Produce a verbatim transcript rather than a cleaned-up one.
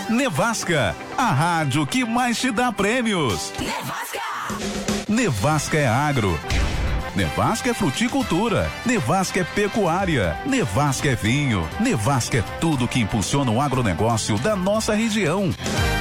Nevasca, a rádio que mais te dá prêmios. Nevasca! Nevasca é agro. Nevasca é fruticultura. Nevasca é pecuária. Nevasca é vinho. Nevasca é tudo que impulsiona o agronegócio da nossa região.